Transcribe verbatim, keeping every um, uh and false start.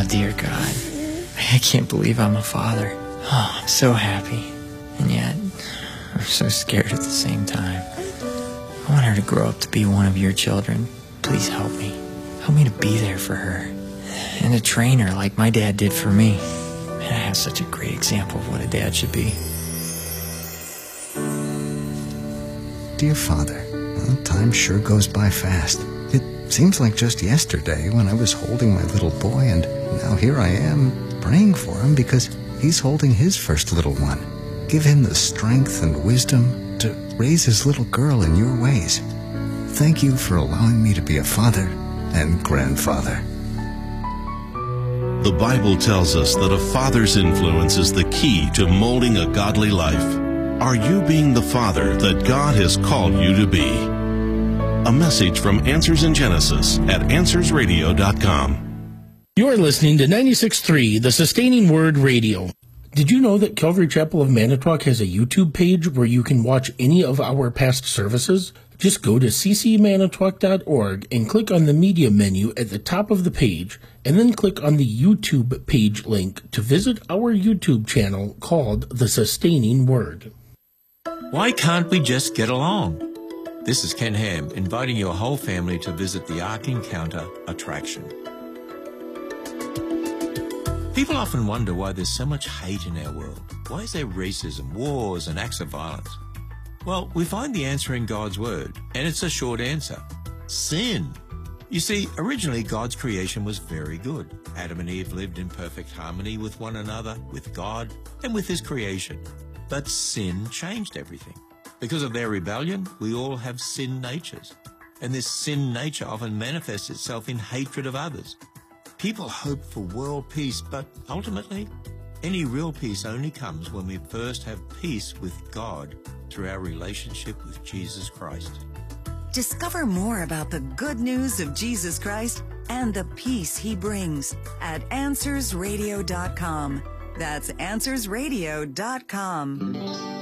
Oh, dear God. I can't believe I'm a father. Oh, I'm so happy. And yet, I'm so scared at the same time. I want her to grow up to be one of your children. Please help me. Help me to be there for her. And to train her like my dad did for me. Man, I have such a great example of what a dad should be. Dear Father, well, time sure goes by fast. It seems like just yesterday when I was holding my little boy, and now here I am praying for him because he's holding his first little one. Give him the strength and wisdom to raise his little girl in your ways. Thank you for allowing me to be a father and grandfather. The Bible tells us that a father's influence is the key to molding a godly life. Are you being the father that God has called you to be? A message from Answers in Genesis at answers radio dot com. You're listening to ninety-six point three, the Sustaining Word Radio. Did you know that Calvary Chapel of Manitowoc has a YouTube page where you can watch any of our past services? Just go to c c manitowoc dot org and click on the media menu at the top of the page, and then click on the YouTube page link to visit our YouTube channel called The Sustaining Word. Why can't we just get along? This is Ken Ham, inviting your whole family to visit the Ark Encounter attraction. People often wonder why there's so much hate in our world. Why is there racism, wars, and acts of violence? Well, we find the answer in God's Word, and it's a short answer. Sin. You see, originally God's creation was very good. Adam and Eve lived in perfect harmony with one another, with God, and with His creation. But sin changed everything. Because of their rebellion, we all have sin natures. And this sin nature often manifests itself in hatred of others. People hope for world peace, but ultimately, any real peace only comes when we first have peace with God through our relationship with Jesus Christ. Discover more about the good news of Jesus Christ and the peace He brings at answers radio dot com. That's answers radio dot com.